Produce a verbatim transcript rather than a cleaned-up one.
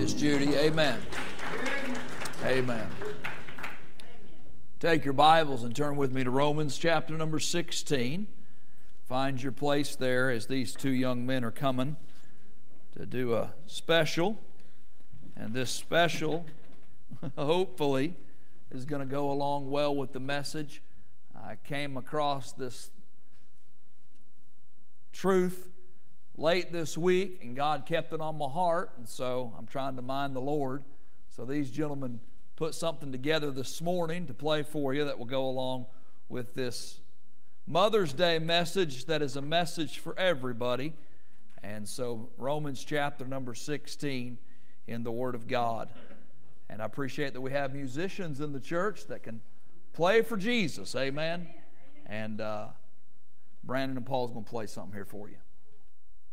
Miss Judy. Amen. Amen. Take your Bibles and turn with me to Romans chapter number sixteen. Find your place there as these two young men are coming to do a special. And this special, hopefully, is going to go along well with the message. I came across this truth late this week, and God kept it on my heart, and so I'm trying to mind the Lord. So these gentlemen put something together this morning to play for you that will go along with this Mother's Day message that is a message for everybody. And so Romans chapter number sixteen in the Word of God. And I appreciate that we have musicians in the church that can play for Jesus. Amen. And uh, Brandon and Paul's going to play something here for you.